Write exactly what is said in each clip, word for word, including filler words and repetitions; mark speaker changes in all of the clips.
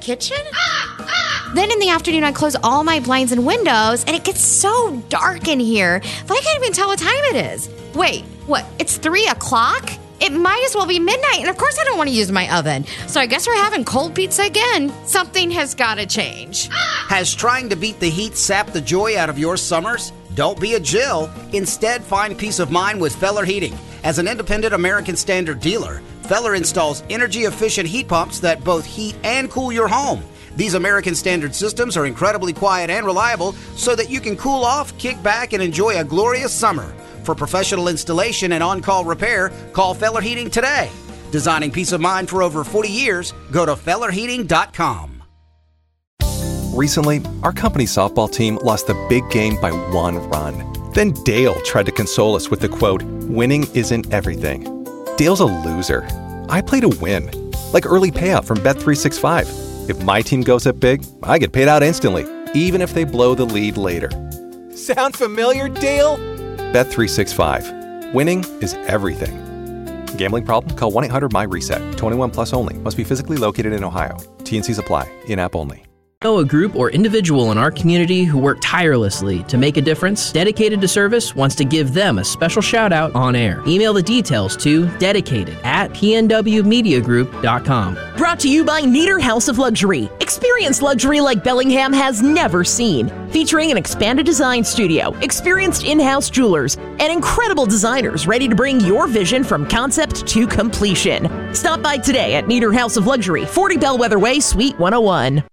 Speaker 1: kitchen? Then in the afternoon, I close all my blinds and windows, and it gets so dark in here that I can't even tell what time it is. Wait, what? It's three o'clock? It might as well be midnight, and of course I don't want to use my oven. So I guess we're having cold pizza again. Something has got to change.
Speaker 2: Has trying to beat the heat sapped the joy out of your summers? Don't be a Jill. Instead, find peace of mind with Feller Heating. As an independent American Standard dealer, Feller installs energy-efficient heat pumps that both heat and cool your home. These American Standard systems are incredibly quiet and reliable so that you can cool off, kick back, and enjoy a glorious summer. For professional installation and on-call repair, call Feller Heating today. Designing peace of mind for over forty years, go to feller heating dot com.
Speaker 3: Recently, our company softball team lost the big game by one run. Then Dale tried to console us with the quote, "Winning isn't everything." Dale's a loser. I play to win, like early payout from Bet three sixty-five. If my team goes up big, I get paid out instantly, even if they blow the lead later. Sound familiar, Dale? Bet three sixty-five. Winning is everything. Gambling problem? Call one eight hundred M Y reset. twenty-one plus only. Must be physically located in Ohio. T and Cs apply. In-app only.
Speaker 4: Know a group or individual in our community who work tirelessly to make a difference? Dedicated to Service wants to give them a special shout out on air. Email the details to dedicated at p n w media group dot com.
Speaker 5: Brought to you by Nieder House of Luxury. Experience luxury like Bellingham has never seen. Featuring an expanded design studio, experienced in-house jewelers, and incredible designers ready to bring your vision from concept to completion. Stop by today at Nieder House of Luxury, forty Bellwether Way, Suite one oh one.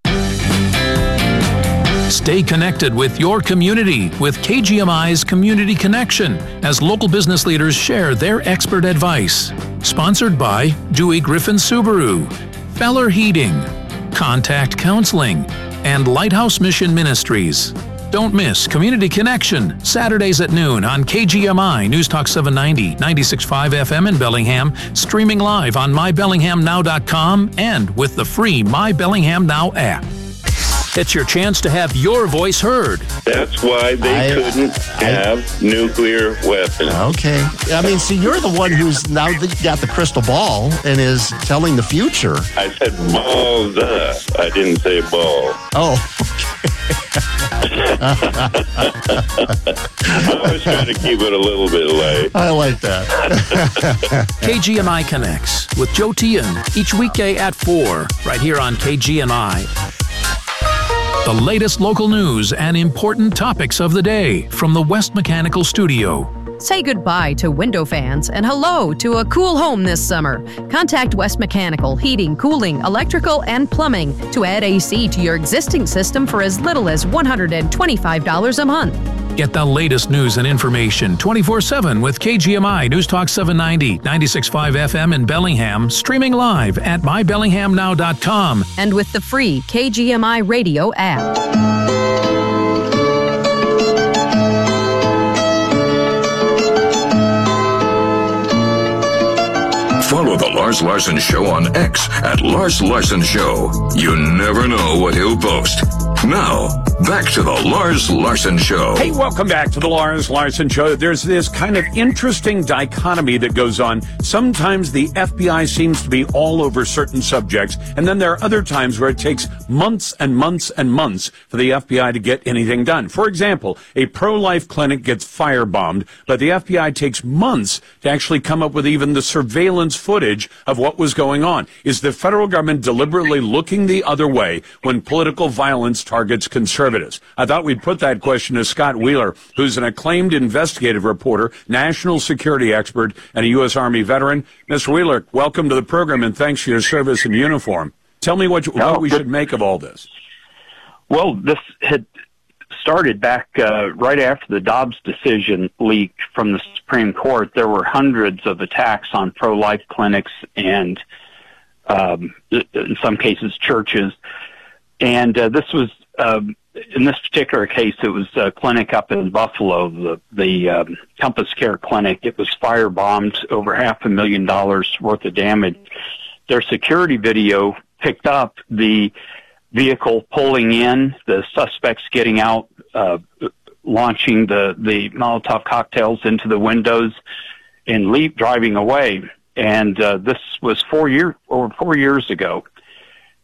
Speaker 6: Stay connected with your community with K G M I's Community Connection as local business leaders share their expert advice. Sponsored by Dewey Griffin Subaru, Feller Heating, Contact Counseling, and Lighthouse Mission Ministries. Don't miss Community Connection, Saturdays at noon on K G M I News Talk seven ninety, ninety-six point five F M in Bellingham, streaming live on my bellingham now dot com and with the free My Bellingham Now app. It's your chance to have your voice heard.
Speaker 7: That's why they I, couldn't I, have nuclear weapons.
Speaker 8: Okay. I mean, see, you're the one who's now got the crystal ball and is telling the future.
Speaker 7: I said balls up. I didn't say ball.
Speaker 8: Oh,
Speaker 7: I was trying to keep it a little bit light.
Speaker 8: I like that.
Speaker 6: K G M I Connects with Joe Tian each weekday at four, right here on K G M I. The latest local news and important topics of the day from the West Mechanical Studio.
Speaker 9: Say goodbye to window fans and hello to a cool home this summer. Contact West Mechanical Heating, Cooling, Electrical, and Plumbing to add A C to your existing system for as little as one hundred twenty-five dollars a month.
Speaker 6: Get the latest news and information twenty-four seven with K G M I News Talk seven ninety, ninety-six point five F M in Bellingham, streaming live at my bellingham now dot com.
Speaker 9: And with the free K G M I radio app.
Speaker 10: Follow The Lars Larson Show on X at Lars Larson Show. You never know what he'll post. Now, back to The Lars Larson Show.
Speaker 11: Hey, welcome back to The Lars Larson Show. There's this kind of interesting dichotomy that goes on. Sometimes the F B I seems to be all over certain subjects, and then there are other times where it takes months and months and months for the F B I to get anything done. For example, a pro-life clinic gets firebombed, but the F B I takes months to actually come up with even the surveillance footage of what was going on. Is the federal government deliberately looking the other way when political violence targets conservatives? I thought we'd put that question to Scott Wheeler, who's an acclaimed investigative reporter, national security expert, and a U S Army veteran. Mister Wheeler, welcome to the program, and thanks for your service in uniform. Tell me what, you, what we should make of all this.
Speaker 12: Well, this had started back uh, right after the Dobbs decision leaked from the Supreme Court. There were hundreds of attacks on pro-life clinics and, um, in some cases, churches. And uh, this was, um, in this particular case, it was a clinic up in Buffalo, the, the um, Compass Care Clinic. It was firebombed, over half a million dollars worth of damage. Their security video picked up the vehicle pulling in, the suspects getting out, uh, launching the, the Molotov cocktails into the windows, and leave driving away. And uh, this was four year or four years ago.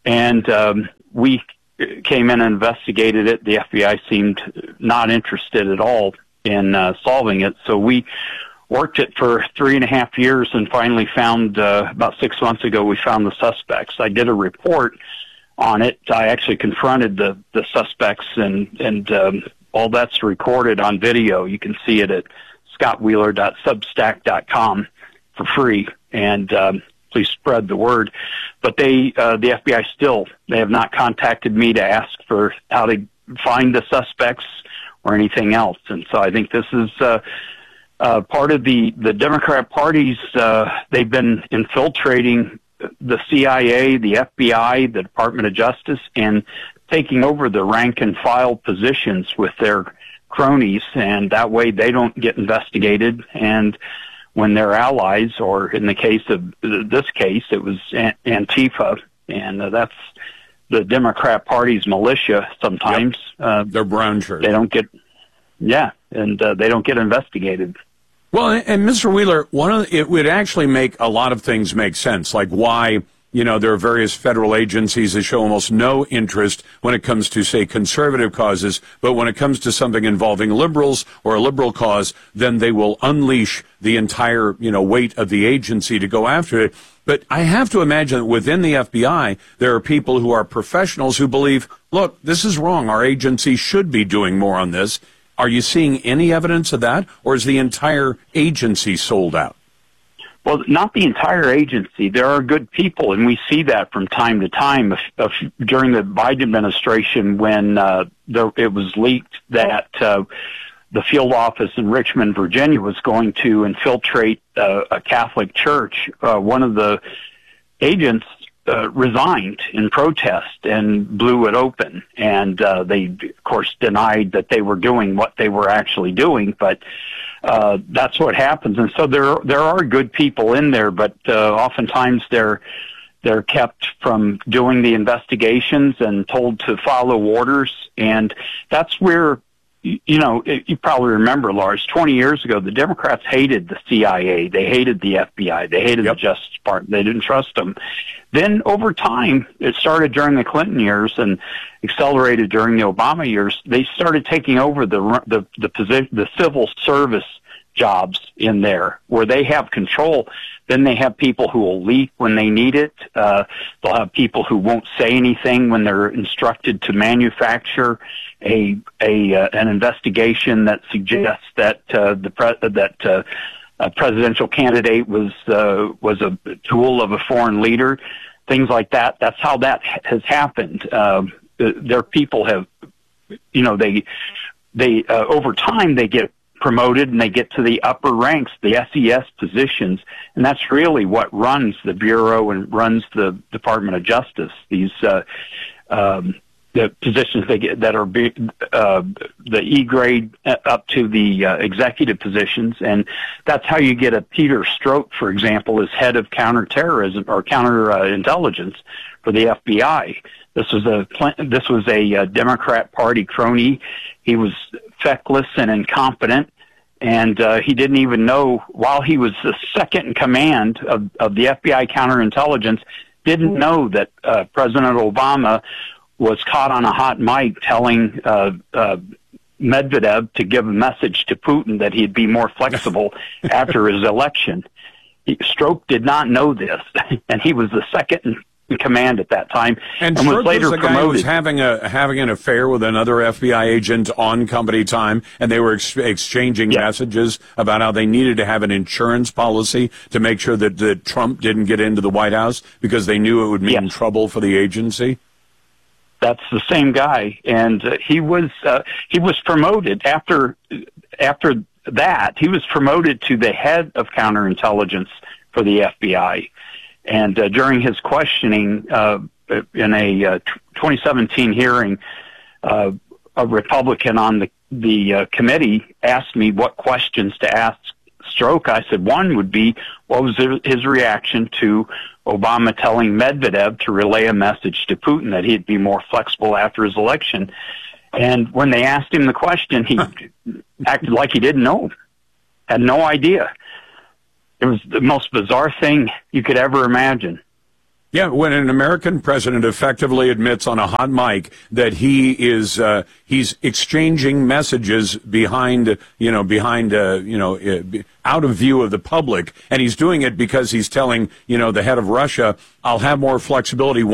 Speaker 12: and um, we came in and investigated it. The F B I seemed not interested at all in uh, solving it, so we worked it for three and a half years and finally found, uh, about six months ago, we found the suspects. I did a report on it. I actually confronted the, the suspects, and, and um, all that's recorded on video. You can see it at scott wheeler dot substack dot com for free, and um, please spread the word. But they, uh, the F B I still, they have not contacted me to ask for how to find the suspects or anything else. And so I think this is uh, uh, part of the, the Democrat parties. Uh, they've been infiltrating the C I A, the F B I, the Department of Justice, and taking over the rank and file positions with their cronies, and that way they don't get investigated. And when their allies, or in the case of this case, it was Antifa, and uh, that's the Democrat Party's militia sometimes.
Speaker 11: Yep.
Speaker 12: Uh,
Speaker 11: They're brown shirts.
Speaker 12: They don't get, yeah, and uh, they don't get investigated.
Speaker 11: Well, and Mister Wheeler, one of the, it would actually make a lot of things make sense, like why, you know, there are various federal agencies that show almost no interest when it comes to, say, conservative causes, but when it comes to something involving liberals or a liberal cause, then they will unleash the entire, you know, weight of the agency to go after it. But I have to imagine that within the F B I, there are people who are professionals who believe, look, this is wrong. Our agency should be doing more on this. Are you seeing any evidence of that, or is the entire agency sold out?
Speaker 12: Well, not the entire agency. There are good people, and we see that from time to time. If, if, during the Biden administration, when uh, there, it was leaked that uh, the field office in Richmond, Virginia, was going to infiltrate uh, a Catholic church, uh, one of the agents uh, resigned in protest and blew it open. And uh, they, of course, denied that they were doing what they were actually doing, but uh, that's what happens. And so there there are good people in there, but uh, oftentimes they're they're kept from doing the investigations and told to follow orders. And that's where, you know, you probably remember, Lars, twenty years ago, the Democrats hated the C I A. They hated the F B I. They hated yep. the Justice Department. They didn't trust them. Then over time, it started during the Clinton years and accelerated during the Obama years. They started taking over the the the, position, the civil service jobs in there where they have control. Then they have people who will leak when they need it. Uh, they'll have people who won't say anything when they're instructed to manufacture a a uh, an investigation that suggests that uh, the pre- that uh, a presidential candidate was uh, was a tool of a foreign leader. Things like that. That's how that has happened. Uh, their people have, you know, they they uh, over time they get promoted and they get to the upper ranks, the S E S positions, and that's really what runs the Bureau and runs the Department of Justice. These uh, um, the positions they get that are uh, the E grade up to the uh, executive positions, and that's how you get a Peter Strzok, for example, as head of counterterrorism or counterintelligence uh, for the F B I. This was a this was a uh, Democrat Party crony. He was feckless and incompetent, and uh, he didn't even know, while he was the second in command of, of the F B I counterintelligence, didn't know that uh, President Obama was caught on a hot mic telling uh, uh, Medvedev to give a message to Putin that he'd be more flexible after his election. He, Strzok did not know this, and he was the second in in command at that time,
Speaker 11: and,
Speaker 12: and was later
Speaker 11: was the
Speaker 12: promoted.
Speaker 11: Guy who was having a having an affair with another F B I agent on company time, and they were ex- exchanging yeah. messages about how they needed to have an insurance policy to make sure that, that Trump didn't get into the White House because they knew it would mean yes. trouble for the agency.
Speaker 12: That's the same guy, and uh, he was uh, he was promoted after after that. He was promoted to the head of counterintelligence for the F B I. And uh, during his questioning uh, in a uh, twenty seventeen hearing, uh, a Republican on the, the uh, committee asked me what questions to ask Strzok. I said one would be, what was his reaction to Obama telling Medvedev to relay a message to Putin that he'd be more flexible after his election? And when they asked him the question, he acted like he didn't know, had no idea. It was the most bizarre thing you could ever imagine.
Speaker 11: Yeah, when an American president effectively admits on a hot mic that he is uh, he's exchanging messages behind, you know, behind, uh, you know, uh, out of view of the public, and he's doing it because he's telling, you know, the head of Russia, I'll have more flexibility